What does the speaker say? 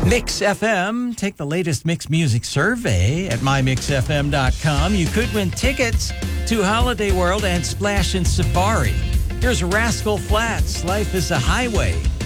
Mix FM. Take the latest Mix Music survey at mymixfm.com. You could win tickets to Holiday World and Splash in Safari. Here's Rascal Flatts, Life is a Highway.